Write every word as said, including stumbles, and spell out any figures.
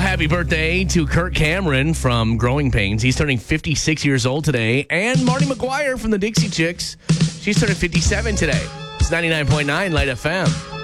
happy birthday to Kirk Cameron from Growing Pains. He's turning fifty-six years old today. And Marty McGuire from the Dixie Chicks. She's turning fifty-seven today. It's ninety-nine point nine Light F M.